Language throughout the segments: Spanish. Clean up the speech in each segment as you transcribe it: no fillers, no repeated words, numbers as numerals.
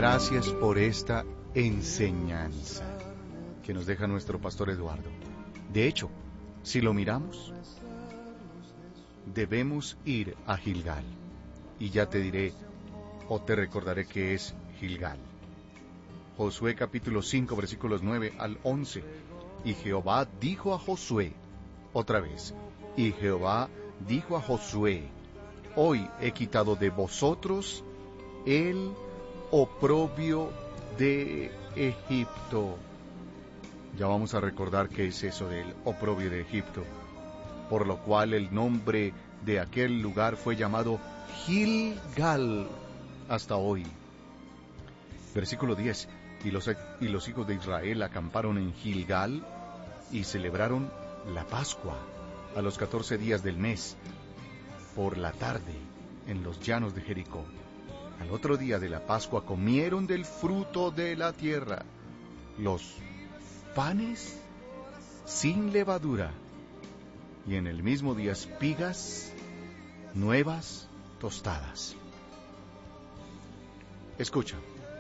Gracias por esta enseñanza que nos deja nuestro pastor Eduardo. De hecho, si lo miramos, debemos ir a Gilgal. Y ya te diré, o te recordaré qué es Gilgal. Josué capítulo 5, versículos 9 al 11. Y Jehová dijo a Josué, otra vez, y Jehová dijo a Josué, hoy he quitado de vosotros el oprobio de Egipto. Ya vamos a recordar qué es eso del oprobio de Egipto, por lo cual el nombre de aquel lugar fue llamado Gilgal hasta hoy. Versículo 10. Y los hijos de Israel acamparon en Gilgal y celebraron la Pascua a los 14 días del mes, por la tarde, en los llanos de Jericó. Al otro día de la Pascua comieron del fruto de la tierra, los panes sin levadura, y en el mismo día espigas nuevas tostadas. Escucha,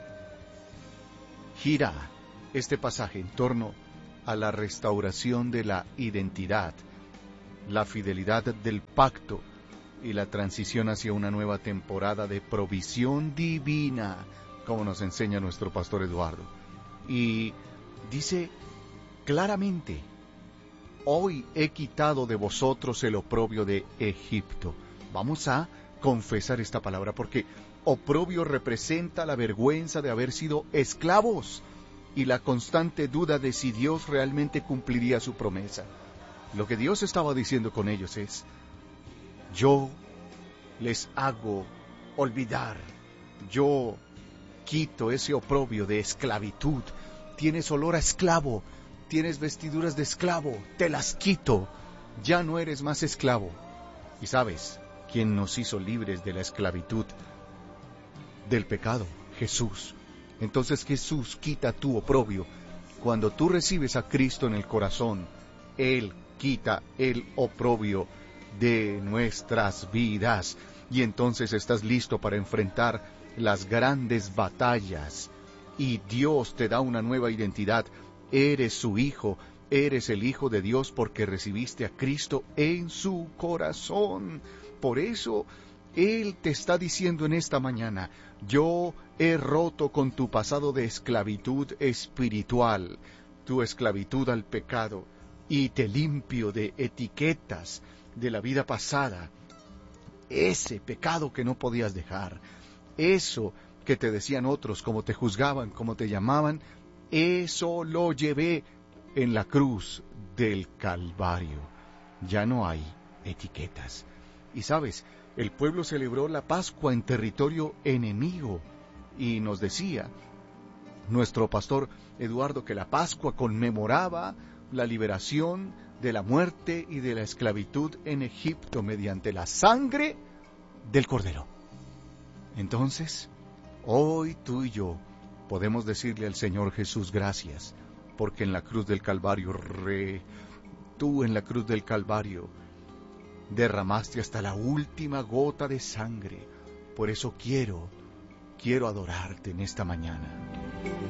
gira este pasaje en torno a la restauración de la identidad, la fidelidad del pacto y la transición hacia una nueva temporada de provisión divina, como nos enseña nuestro pastor Eduardo. Y dice claramente, hoy he quitado de vosotros el oprobio de Egipto. Vamos a confesar esta palabra porque oprobio representa la vergüenza de haber sido esclavos y la constante duda de si Dios realmente cumpliría su promesa. Lo que Dios estaba diciendo con ellos es, yo les hago olvidar, yo quito ese oprobio de esclavitud. Tienes olor a esclavo, tienes vestiduras de esclavo, te las quito, ya no eres más esclavo. Y sabes, ¿quién nos hizo libres de la esclavitud del pecado? Jesús. Entonces Jesús quita tu oprobio. Cuando tú recibes a Cristo en el corazón, Él quita el oprobio de nuestras vidas. Y entonces estás listo para enfrentar las grandes batallas. Y Dios te da una nueva identidad. Eres su hijo, eres el hijo de Dios porque recibiste a Cristo en su corazón. Por eso Él te está diciendo en esta mañana, yo he roto con tu pasado de esclavitud espiritual, tu esclavitud al pecado, y te limpio de etiquetas de la vida pasada. Ese pecado que no podías dejar, eso que te decían otros, cómo te juzgaban, cómo te llamaban, eso lo llevé en la cruz del Calvario. Ya no hay etiquetas. Y sabes, el pueblo celebró la Pascua en territorio enemigo. Y nos decía nuestro pastor Eduardo que la Pascua conmemoraba la liberación de la muerte y de la esclavitud en Egipto mediante la sangre del Cordero. Entonces, hoy tú y yo podemos decirle al Señor Jesús gracias, porque en la cruz del Calvario, tú en la cruz del Calvario, derramaste hasta la última gota de sangre. Por eso quiero adorarte en esta mañana.